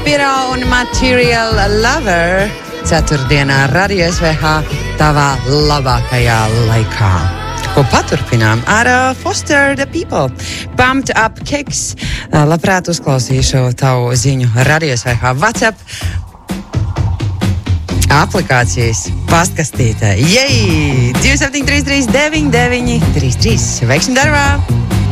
Spiral un Material Lover ceturtdienā Radio SVH tavā labākajā laikā. Ko paturpinām ar Foster the People. Pumped Up Kicks. Labprāt uzklausīšu tavu ziņu Radio SVH WhatsApp aplikācijas pastkastītē. Jej! 2733993. Veiksim darbā!